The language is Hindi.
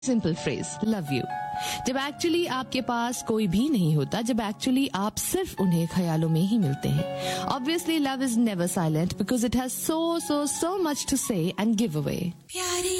सिंपल फ्रेज लव यू, जब एक्चुअली आपके पास कोई भी नहीं होता, जब एक्चुअली आप सिर्फ उन्हें ख्यालों में ही मिलते हैं. Obviously love is never silent because it has so much to say and give away.